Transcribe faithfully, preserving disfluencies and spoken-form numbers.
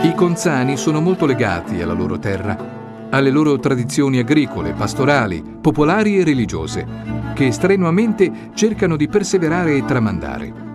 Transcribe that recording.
I conzani sono molto legati alla loro terra, alle loro tradizioni agricole, pastorali, popolari e religiose, che strenuamente cercano di perseverare e tramandare.